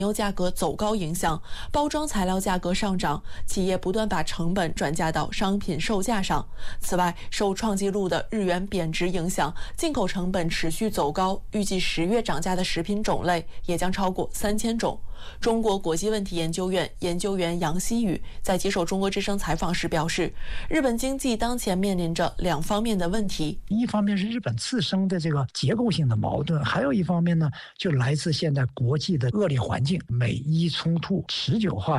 油价格走高影响，包装材料价格上涨，企业不断把成本转嫁到商品售价上。此外，受创纪录的日元贬值影响，进口成本持续走高，预计10月涨价的食品种类也将超过3000种。中国国际问题研究院研究员杨希宇在接受中国之声采访时表示，日本经济当前面临着2方面的问题， 一方面是日本自身的这个结构性的矛盾，还有一方面呢，就来自现在国际的恶劣环境，美伊冲突持久化